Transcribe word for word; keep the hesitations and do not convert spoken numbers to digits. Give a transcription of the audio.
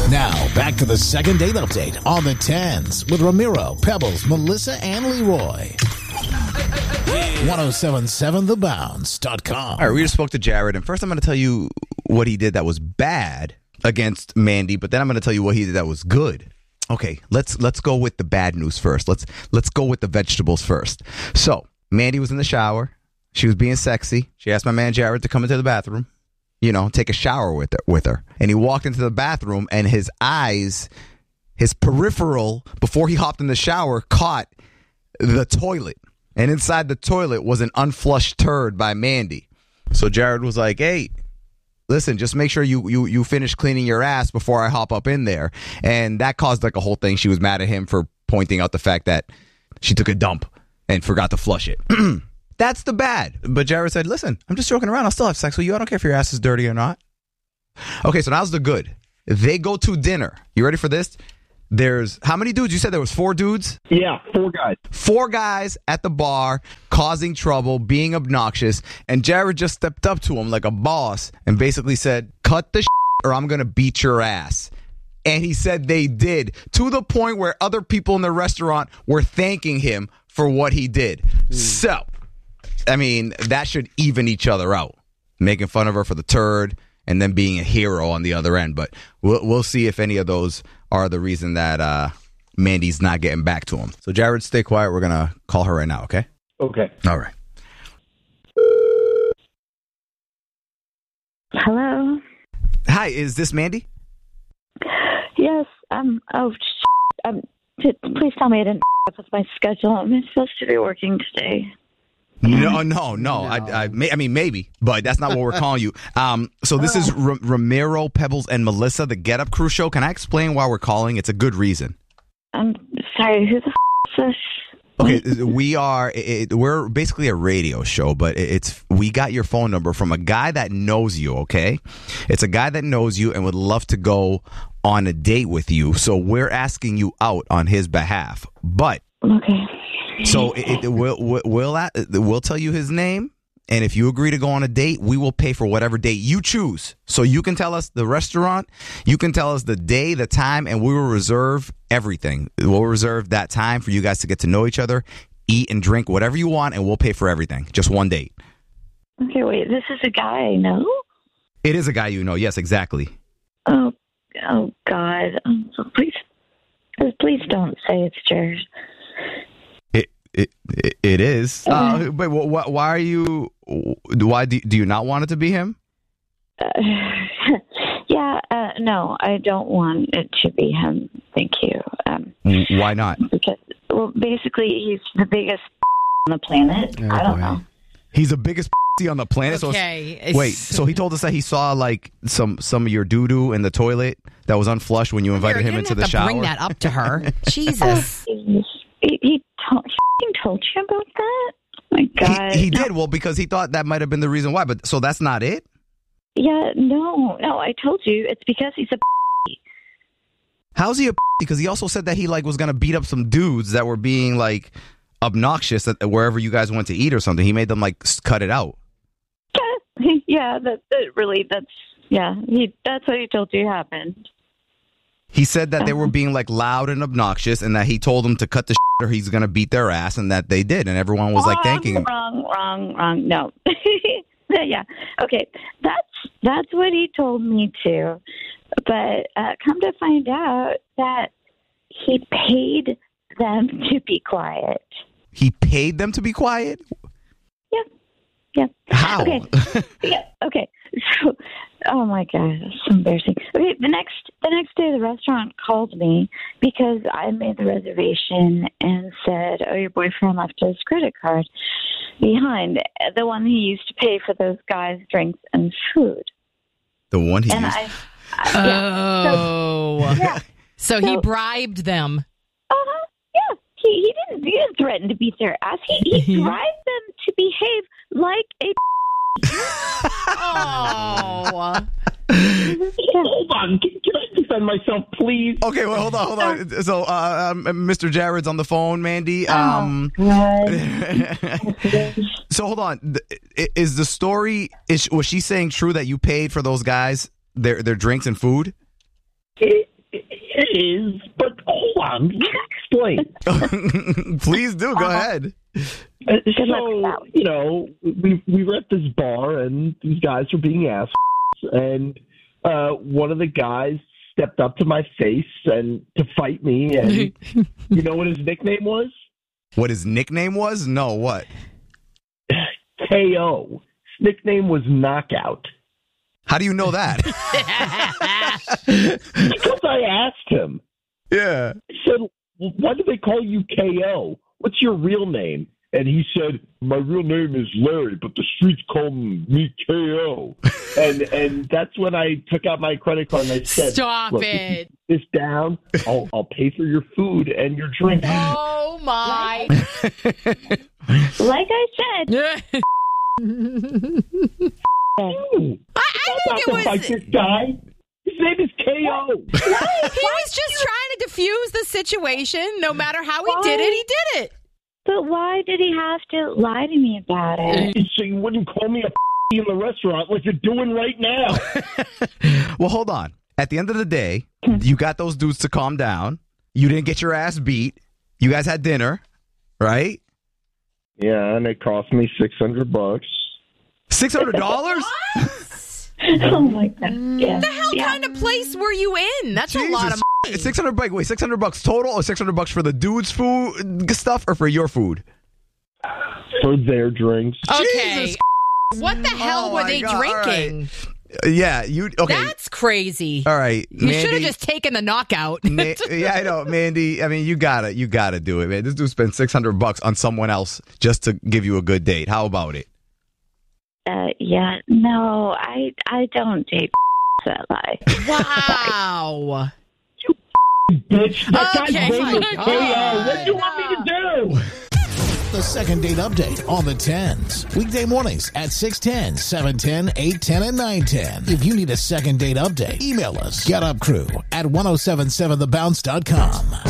Now, back to the second date update on the tens with Ramiro, Pebbles, Melissa, and Leroy. ten seventy-seven the bounce dot com. All right, we just spoke to Jared, and first I'm going to tell you what he did that was bad against Mandy, but then I'm going to tell you what he did that was good. Okay, let's let's go with the bad news first. Let's let's go with the vegetables first. So, Mandy was in the shower. She was being sexy. She asked my man Jared to come into the bathroom, you know, take a shower with her, with her. And he walked into the bathroom, and his eyes, his peripheral, before he hopped in the shower, caught the toilet. And inside the toilet was an unflushed turd by Mandy. So Jared was like, hey, listen, just make sure you, you, you finish cleaning your ass before I hop up in there. And that caused like a whole thing. She was mad at him for pointing out the fact that she took a dump and forgot to flush it. That's the bad. But Jared said, listen, I'm just joking around. I'll still have sex with you. I don't care if your ass is dirty or not. Okay, so now's the good. They go to dinner. You ready for this? There's, how many dudes? You said there was four dudes? Yeah, four guys. Four guys at the bar causing trouble, being obnoxious, and Jared just stepped up to him like a boss and basically said, cut the shit or I'm going to beat your ass. And he said they did, to the point where other people in the restaurant were thanking him for what he did. Mm. So, I mean, that should even each other out. Making fun of her for the turd and then being a hero on the other end. But we'll, we'll see if any of those are the reason that uh, Mandy's not getting back to him. So, Jared, stay quiet. We're going to call her right now, okay? Okay. All right. Hello? Hi, is this Mandy? Yes. Um. Oh, sh- um. T- please tell me I didn't f- up with my schedule. I'm supposed to be working today. No, no, no. I, I, may, I mean, maybe, but that's not what we're calling you. Um, so this is R- Ramiro, Pebbles, and Melissa, the Get Up Crew show. Can I explain why we're calling? It's a good reason. I'm sorry. Who the f- is this? Okay, we are. It, we're basically a radio show, but it's we got your phone number from a guy that knows you. Okay, it's a guy that knows you and would love to go on a date with you. So we're asking you out on his behalf. But okay. So it, it, we'll we'll we'll tell you his name, and if you agree to go on a date, we will pay for whatever date you choose. So you can tell us the restaurant, you can tell us the day, the time, and we will reserve everything. We'll reserve that time for you guys to get to know each other, eat and drink whatever you want, and we'll pay for everything. Just one date. Okay, wait. This is a guy I know? It is a guy you know. Yes, exactly. Oh, oh God! Um, please, please don't say it's Jared. It it, it is. Uh, but wh- why are you? Why do, do you not want it to be him? Uh, yeah, uh, no, I don't want it to be him. Thank you. Um, why not? Because, well, basically, he's the biggest on the planet. Oh, I don't boy. know. He's the biggest on the planet. Okay. So wait, so he told us that he saw like some some of your doo doo in the toilet that was unflushed when you invited Here, him you into didn't the have to shower. Bring that up to her. Jesus. Oh, he, he told, he told you about that? Oh my God. He, he did. Well, because he thought that might have been the reason why. But so that's not it? Yeah, no, no. I told you it's because he's a. How's he a? Because he also said that he like was gonna beat up some dudes that were being like obnoxious at wherever you guys went to eat or something. He made them like cut it out. Yeah, yeah. That, that really. That's yeah. He. That's what he told you happened. He said that they were being like loud and obnoxious, and that he told them to cut the shit or he's gonna beat their ass, and that they did, and everyone was wrong, like thanking him. Wrong, wrong, wrong. No. Yeah. Okay. That's that's what he told me too. But uh, come to find out that he paid them to be quiet. He paid them to be quiet? Yeah. Yeah. How? Okay. Yeah. Okay. So, oh my God, that's so embarrassing. Okay. The next the next day, the restaurant called me because I made the reservation and said, "Oh, your boyfriend left his credit card behind, the one he used to pay for those guys' drinks and food." The one he and used. I, I, yeah. Oh. So, yeah. So, So- he bribed them. Uh huh. Yeah. He he didn't he didn't threaten to beat their ass. He he bribed them to behave like a. Oh. Hold on. Can, can I defend myself, please? Okay, well, hold on, hold on. So, uh, um, Mister Jared's on the phone, Mandy. Oh, Um, God. so, hold on. Th- Is the story, is was she saying true that you paid for those guys, their their drinks and food? It, is, but hold on. Let me explain. Please do. Go ahead. Uh, so, you know, we we were at this bar, and these guys were being assholes, and uh, one of the guys stepped up to my face and to fight me, and you know what his nickname was? What his nickname was? No, what? K O. His nickname was Knockout. How do you know that? Because I asked him. Yeah. I said, well, why do they call you K O? What's your real name? And he said, my real name is Larry, but the streets call me K O. And and that's when I took out my credit card and I said, Stop look, it. if you put this down, I'll, I'll pay for your food and your drink. Oh, my. Like I said, Ooh, I, I I'm not think it to was... fight this guy. His name is K O. He was just trying to diffuse the situation. No matter how he did it, he did it. but why did he have to lie to me about it? So you wouldn't call me a in the restaurant like you're doing right now. Well, hold on. At the end of the day, you got those dudes to calm down. You didn't get your ass beat. You guys had dinner, right? Yeah, and it cost me six hundred bucks. Six hundred dollars? Oh my god! Yeah. What the hell yeah. kind of place were you in? That's a lot of money. Six hundred bucks. Wait, six hundred bucks total, or six hundred bucks for the dude's food stuff, or for your food? For their drinks. Okay. Jesus. What the hell Oh were my they God, all drinking? Uh, yeah, you okay? That's crazy. All right, You should have Mandy- just taken the knockout. Ma- yeah, I know, Mandy. I mean, you gotta, you gotta do it, man. This dude spent six hundred bucks on someone else just to give you a good date. How about it? Uh, yeah. No, I I don't date that lie. Wow. Bitch, that guy's Okay, name is my K O. God. What do you want me to do? The second date update on the tens. Weekday mornings at six ten, seven ten, eight ten, and nine ten. If you need a second date update, email us. Get Up Crew at ten seventy-seven the bounce dot com.